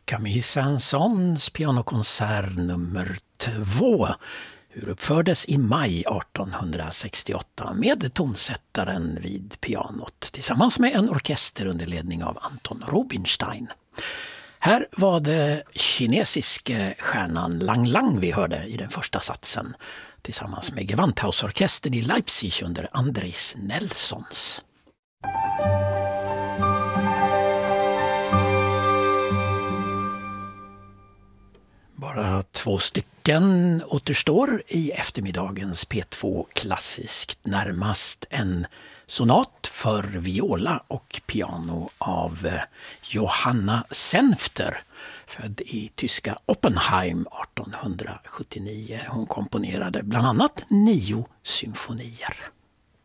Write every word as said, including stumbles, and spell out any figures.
Camille Saint-Saëns pianokonsert nummer två uppfördes i maj artonhundrasextioåtta med tonsättaren vid pianot tillsammans med en orkester under ledning av Anton Rubinstein. Här var det kinesiske stjärnan Lang Lang vi hörde i den första satsen tillsammans med Gewandhausorkestern i Leipzig under Andris Nelsons. Bara två stycken återstår i eftermiddagens P två Klassiskt, närmast en sonat för viola och piano av Johanna Senfter, född i tyska Oppenheim artonhundrasjuttionio. Hon komponerade bland annat nio symfonier.